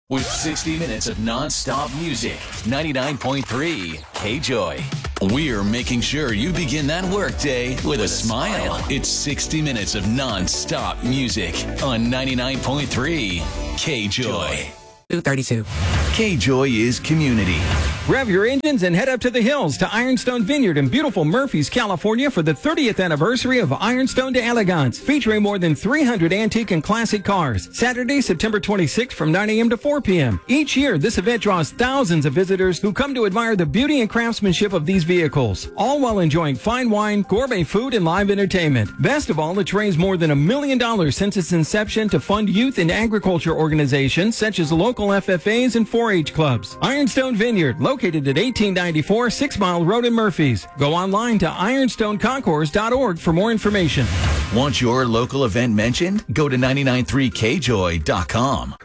With 60 minutes of non-stop music, 99.3 K-Joy. We're making sure you begin that workday with a smile. It's 60 minutes of non-stop music on 99.3 K-Joy. 232. K-Joy is community. Rev your engines and head up to the hills to Ironstone Vineyard in beautiful Murphys, California for the 30th anniversary of Ironstone de Elegance, featuring more than 300 antique and classic cars. Saturday, September 26th from 9 a.m. to 4 p.m. Each year, this event draws thousands of visitors who come to admire the beauty and craftsmanship of these vehicles, all while enjoying fine wine, gourmet food, and live entertainment. Best of all, it's raised more than $1 million since its inception to fund youth and agriculture organizations such as local FFAs and 4-H clubs. Ironstone Vineyard, located at 1894 6 Mile Road in Murphys. Go online to ironstoneconcourse.org for more information. Want your local event mentioned? Go to 993kjoy.com.